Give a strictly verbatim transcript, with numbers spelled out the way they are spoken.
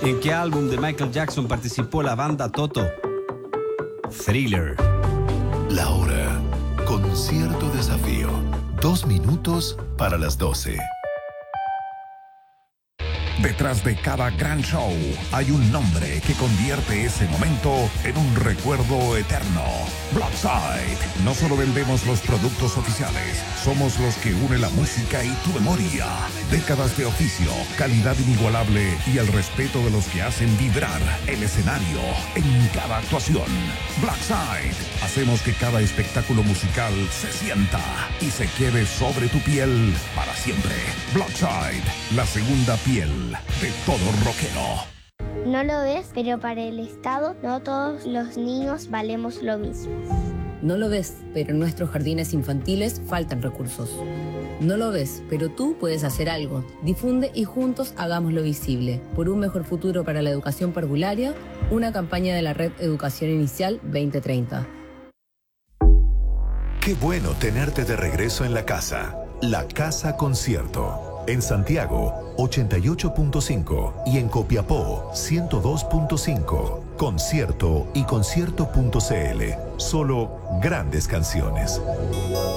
¿En qué álbum de Michael Jackson participó la banda Toto? Thriller. La hora. Concierto desafío. Dos minutos para las doce. Detrás de cada gran show hay un nombre que convierte ese momento en un recuerdo eterno. Blackside. No solo vendemos los productos oficiales, somos los que une la música y tu memoria. Décadas de oficio, calidad inigualable y el respeto de los que hacen vibrar el escenario en cada actuación. Blackside. Hacemos que cada espectáculo musical se sienta y se quede sobre tu piel para siempre. Blackside, la segunda piel de todo rockero. No lo ves, pero para el Estado no todos los niños valemos lo mismo. No lo ves, pero en nuestros jardines infantiles faltan recursos. No lo ves, pero tú puedes hacer algo. Difunde y juntos hagámoslo visible. Por un mejor futuro para la educación parvularia, una campaña de la Red Educación Inicial veinte treinta. Qué bueno tenerte de regreso en la casa. La Casa Concierto. En Santiago, ochenta y ocho punto cinco y en Copiapó, ciento dos punto cinco. Concierto y concierto punto c l. Solo grandes canciones.